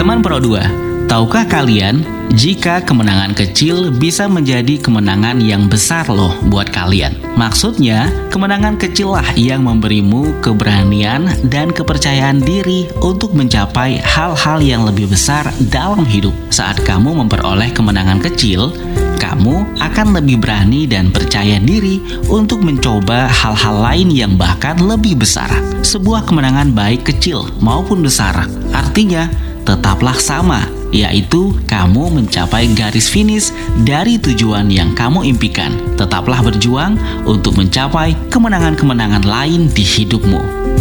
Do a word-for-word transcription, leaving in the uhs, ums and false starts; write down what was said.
Teman Pro dua, tahukah kalian jika kemenangan kecil bisa menjadi kemenangan yang besar loh buat kalian? Maksudnya, kemenangan kecil lah yang memberimu keberanian dan kepercayaan diri untuk mencapai hal-hal yang lebih besar dalam hidup. Saat kamu memperoleh kemenangan kecil, kamu akan lebih berani dan percaya diri untuk mencoba hal-hal lain yang bahkan lebih besar. Sebuah kemenangan baik kecil maupun besar, artinya tetaplah sama, yaitu kamu mencapai garis finish dari tujuan yang kamu impikan. Tetaplah berjuang untuk mencapai kemenangan-kemenangan lain di hidupmu.